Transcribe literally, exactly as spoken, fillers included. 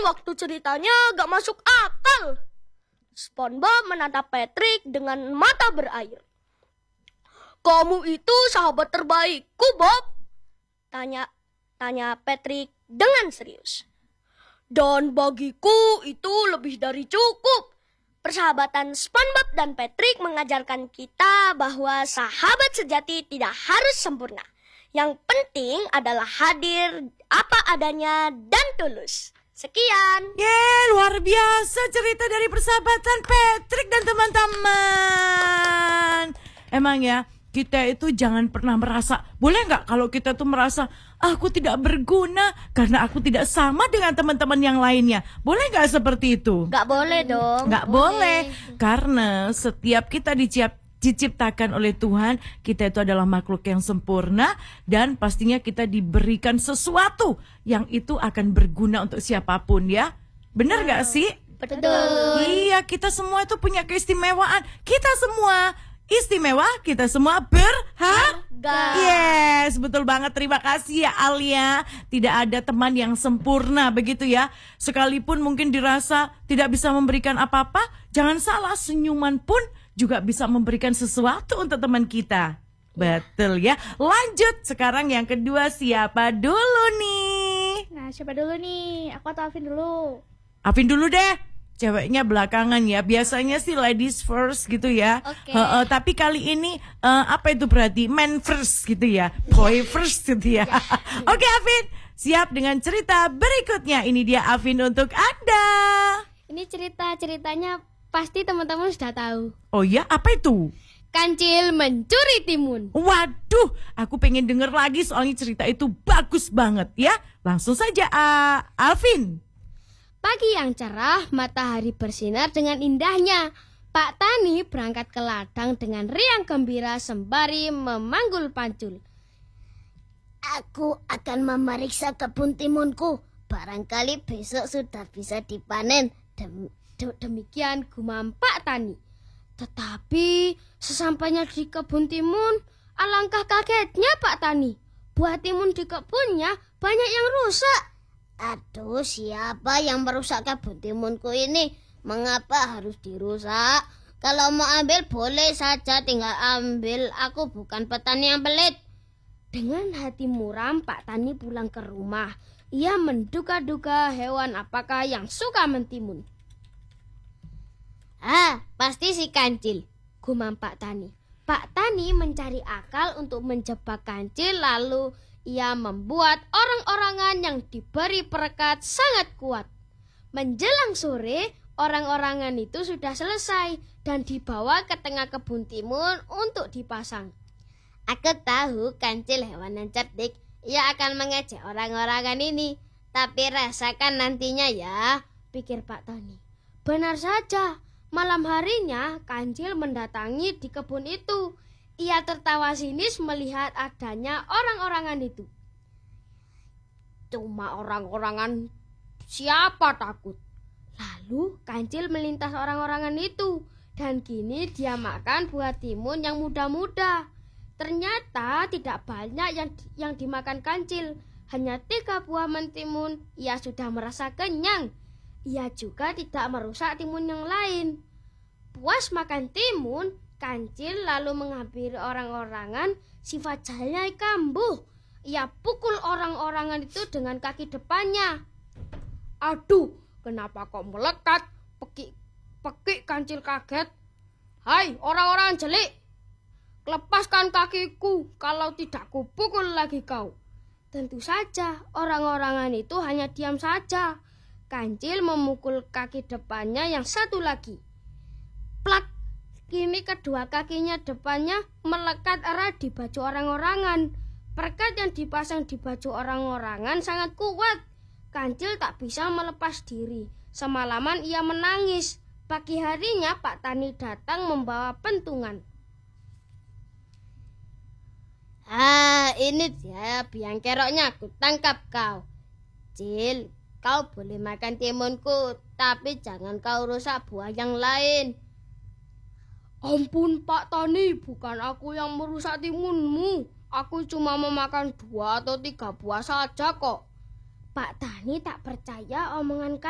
waktu ceritanya gak masuk akal. SpongeBob menatap Patrick dengan mata berair. Kamu itu sahabat terbaikku, Bob. Tanya, tanya Patrick dengan serius. Dan bagiku itu lebih dari cukup. Persahabatan SpongeBob dan Patrick mengajarkan kita bahwa sahabat sejati tidak harus sempurna. Yang penting adalah hadir apa adanya dan tulus. Sekian. Yeay, luar biasa cerita dari persahabatan Patrick dan teman-teman. Emang ya, kita itu jangan pernah merasa, boleh nggak kalau kita tuh merasa, aku tidak berguna karena aku tidak sama dengan teman-teman yang lainnya. Boleh nggak seperti itu? Nggak boleh dong. Nggak boleh. Karena setiap kita diciptakan diciptakan oleh Tuhan, kita itu adalah makhluk yang sempurna dan pastinya kita diberikan sesuatu yang itu akan berguna untuk siapapun ya. Benar gak sih? Betul. Iya, kita semua itu punya keistimewaan. Kita semua istimewa, kita semua berharga. Yes, betul banget. Terima kasih ya Alia. Tidak ada teman yang sempurna begitu ya. Sekalipun mungkin dirasa tidak bisa memberikan apa-apa, jangan salah, senyuman pun juga bisa memberikan sesuatu untuk teman kita. Betul ya. Lanjut, sekarang yang kedua siapa dulu nih? Nah, siapa dulu nih? Aku atau Alvin dulu? Alvin dulu deh. Ceweknya belakangan ya. Biasanya sih ladies first gitu ya. Oke. Uh, uh, tapi kali ini uh, apa itu berarti? Man first gitu ya. Boy first gitu ya. Oke Alvin, siap dengan cerita berikutnya. Ini dia Alvin untuk Anda. Ini cerita-ceritanya pasti teman-teman sudah tahu. Oh ya, apa itu? Kancil mencuri timun. Waduh, aku pengen denger lagi soalnya cerita itu bagus banget ya. Langsung saja uh, Alvin. Pagi yang cerah, matahari bersinar dengan indahnya. Pak Tani berangkat ke ladang dengan riang gembira sembari memanggul pancul. Aku akan memeriksa kebun timunku. Barangkali besok sudah bisa dipanen. Dem- Demikian gumam Pak Tani. Tetapi sesampainya di kebun timun, alangkah kagetnya Pak Tani. Buah timun di kebunnya banyak yang rusak. Aduh, siapa yang merusak kebun timunku ini? Mengapa harus dirusak? Kalau mau ambil boleh saja, tinggal ambil. Aku bukan petani yang pelit. Dengan hati muram, Pak Tani pulang ke rumah. Ia menduga-duga hewan apakah yang suka mentimun. Ah, pasti si Kancil, gumam Pak Tani. Pak Tani mencari akal untuk menjebak Kancil, lalu ia membuat orang-orangan yang diberi perekat sangat kuat. Menjelang sore, orang-orangan itu sudah selesai dan dibawa ke tengah kebun timun untuk dipasang. Aku tahu Kancil hewan yang cerdik. Ia akan mengejek orang-orangan ini. Tapi rasakan nantinya ya, pikir Pak Tani. Benar saja. Malam harinya, Kancil mendatangi di kebun itu. Ia tertawa sinis melihat adanya orang-orangan itu. Cuma orang-orangan, siapa takut? Lalu Kancil melintas orang-orangan itu. Dan kini dia makan buah timun yang muda-muda. Ternyata tidak banyak yang, yang dimakan Kancil. Hanya tiga buah mentimun. Ia sudah merasa kenyang. Ia juga tidak merusak timun yang lain. Puas makan timun, Kancil lalu menghampiri orang-orangan. Sifat jalannya kambuh. Ia pukul orang-orangan itu dengan kaki depannya. Aduh, kenapa kok melekat? Pekik, pekik Kancil kaget. Hai orang-orang jelek, lepaskan kakiku, kalau tidak kupukul lagi kau. Tentu saja orang-orangan itu hanya diam saja. Kancil memukul kaki depannya yang satu lagi. Plak! Kini kedua kakinya depannya melekat erat di baju orang-orangan. Perekat yang dipasang di baju orang-orangan sangat kuat. Kancil tak bisa melepas diri. Semalaman ia menangis. Pagi harinya Pak Tani datang membawa pentungan. Ah, ini dia biang keroknya, aku tangkap kau. Cil, kau boleh makan timunku, tapi jangan kau rusak buah yang lain. Ampun Pak Tani, bukan aku yang merusak timunmu. Aku cuma memakan dua atau tiga buah saja kok. Pak Tani tak percaya omongan